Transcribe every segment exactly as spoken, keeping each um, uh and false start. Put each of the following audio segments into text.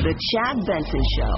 The Chad Benson Show.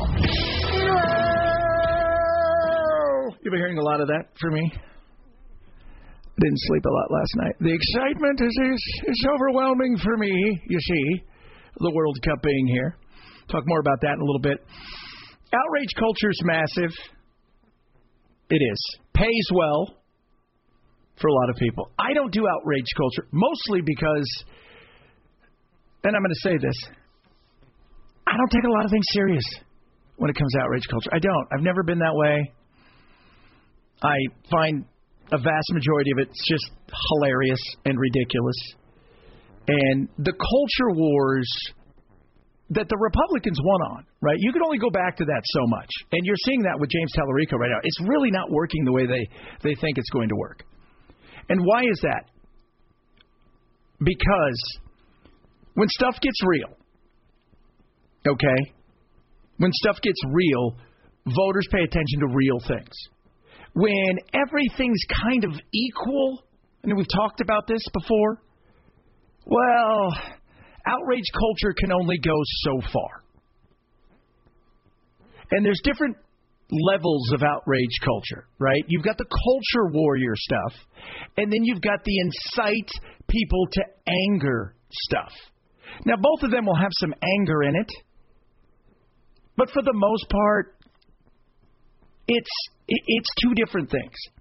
You've been hearing a lot of that from me. Didn't sleep a lot last night. The excitement is, is, is overwhelming for me, you see. The World Cup being here. Talk more about that in a little bit. Outrage culture is massive. It is. Pays well for a lot of people. I don't do outrage culture, mostly because, and I'm going to say this, I don't take a lot of things serious when it comes to outrage culture. I don't. I've never been that way. I find a vast majority of it's just hilarious and ridiculous. And the culture wars that the Republicans won on, right? You can only go back to that so much. And you're seeing that with James Tallarico right now. It's really not working the way they, they think it's going to work. And why is that? Because when stuff gets real, okay, when stuff gets real, voters pay attention to real things. When everything's kind of equal, and we've talked about this before, well, outrage culture can only go so far. And there's different levels of outrage culture, right? You've got the culture warrior stuff, and then you've got the incite people to anger stuff. Now, both of them will have some anger in it, but for the most part, it's it's two different things.